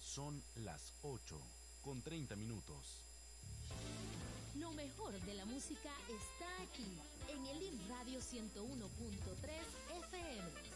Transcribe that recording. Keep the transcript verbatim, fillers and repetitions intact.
Son las ocho con treinta minutos. Lo mejor de la música está aquí, en el I M Radio ciento uno punto tres F M.